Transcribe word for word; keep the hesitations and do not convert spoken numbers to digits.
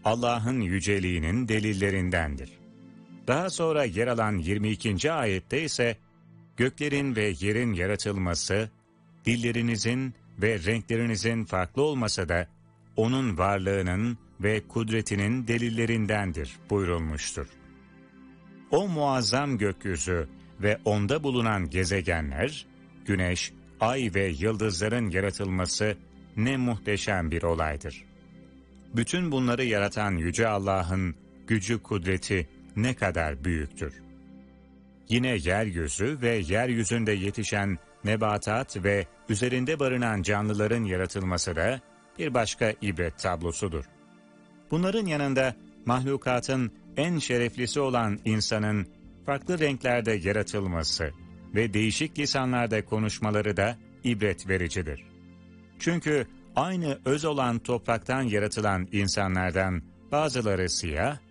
Allah'ın yüceliğinin delillerindendir. Daha sonra yer alan yirmi ikinci ayette ise, göklerin ve yerin yaratılması, dillerinizin ve renklerinizin farklı olmasa da, onun varlığının ve kudretinin delillerindendir buyurulmuştur. O muazzam gökyüzü ve onda bulunan gezegenler, güneş, ay ve yıldızların yaratılması ne muhteşem bir olaydır. Bütün bunları yaratan Yüce Allah'ın gücü kudreti ne kadar büyüktür. Yine yeryüzü ve yeryüzünde yetişen nebatat ve üzerinde barınan canlıların yaratılması da bir başka ibret tablosudur. Bunların yanında mahlukatın en şereflisi olan insanın farklı renklerde yaratılması ve değişik lisanlarda konuşmaları da ibret vericidir. Çünkü aynı öz olan topraktan yaratılan insanlardan bazıları siyah,